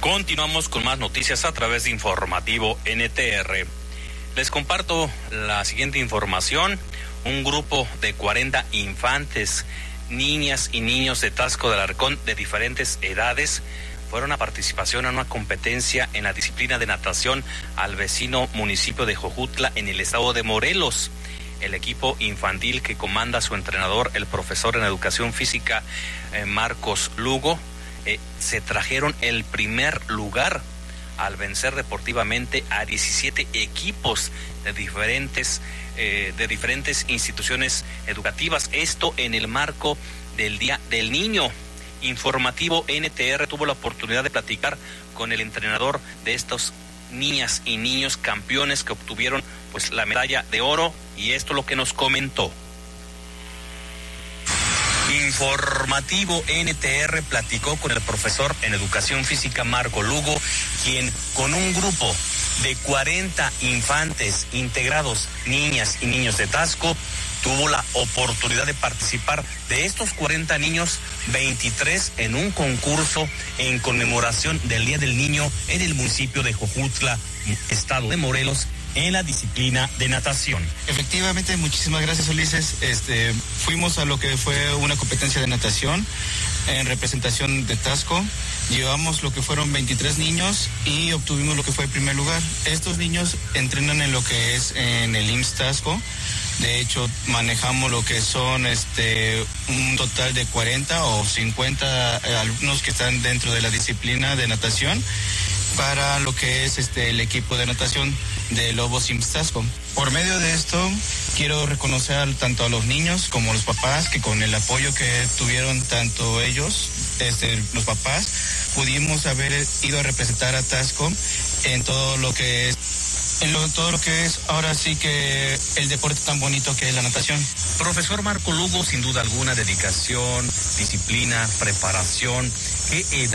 Continuamos con más noticias a través de Informativo NTR. Les comparto la siguiente información. Un grupo de 40 infantes, niñas y niños de Taxco de Alarcón de diferentes edades fueron a participación en una competencia en la disciplina de natación al vecino municipio de Jojutla en el estado de Morelos. El equipo infantil que comanda su entrenador, el profesor en educación física Marcos Lugo, se trajeron el primer lugar al vencer deportivamente a 17 equipos de diferentes instituciones educativas. Esto en el marco del Día del Niño. Informativo NTR tuvo la oportunidad de platicar con el entrenador de estos niñas y niños campeones que obtuvieron pues la medalla de oro, y esto es lo que nos comentó. Informativo NTR platicó con el profesor en educación física Marco Lugo, quien con un grupo de 40 infantes integrados, niñas y niños de Taxco, tuvo la oportunidad de participar. De estos 40 niños, 23 en un concurso en conmemoración del Día del Niño en el municipio de Jojutla, estado de Morelos, en la disciplina de natación. Efectivamente, muchísimas gracias, Ulises. Fuimos a lo que fue una competencia de natación en representación de Taxco. Llevamos lo que fueron 23 niños y obtuvimos lo que fue el primer lugar. Estos niños entrenan en lo que es en el IMSS Taxco. De hecho, manejamos lo que son un total de 40 o 50 alumnos que están dentro de la disciplina de natación para lo que es el equipo de natación de Lobos IMSS Taxco. Por medio de esto, quiero reconocer tanto a los niños como a los papás, que con el apoyo que tuvieron tanto ellos, los papás, pudimos haber ido a representar a Taxco en todo lo que es ahora sí que el deporte tan bonito que es la natación. Profesor Marco Lugo, sin duda alguna, dedicación, disciplina, preparación. ¿Qué edad